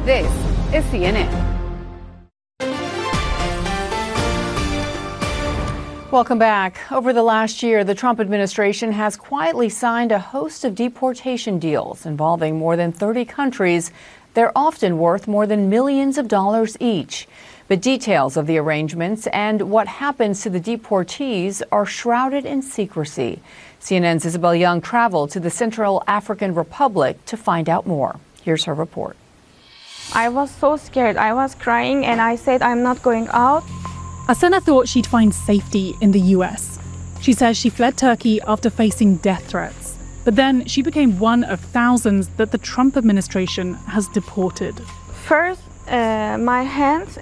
This is CNN. Welcome back. Over the last year, the Trump administration has quietly signed a host of deportation deals involving more than 30 countries. They're often worth more than millions of dollars each. But details of the arrangements and what happens to the deportees are shrouded in secrecy. CNN's Isabel Young traveled to the Central African Republic to find out more. Here's her report. I was so scared. I was crying and I said, I'm not going out. Asena thought she'd find safety in the US. She says she fled Turkey after facing death threats. But then she became one of thousands that the Trump administration has deported. First, my hands